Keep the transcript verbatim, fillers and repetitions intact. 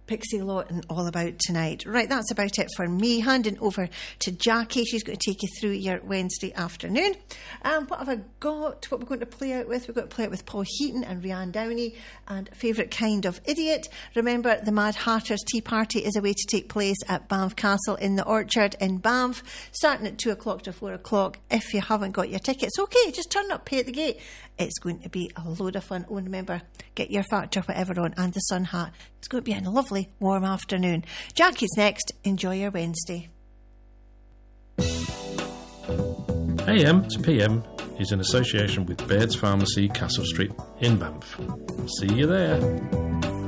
Pixie Lawton all about tonight. Right, that's about it for me. Handing over to Jackie. She's going to take you through your Wednesday afternoon. Um, what have I got? What we're going to play out with? We're going to play out with Paul Heaton and Rianne Downey and Favourite Kind of Idiot. Remember, the Mad Hatter's Tea Party is a way to take place at Banff Castle in the Orchard in Banff, starting at two o'clock to four o'clock. If you haven't got your tickets, okay, just turn up, pay at the gate. It's going to be a load of fun. Oh, and remember, get your factor whatever on and the sun hat. It's going to be a lovely warm afternoon. Jackie's next. Enjoy your Wednesday. A M to P M is in association with Baird's Pharmacy, Castle Street in Banff. See you there.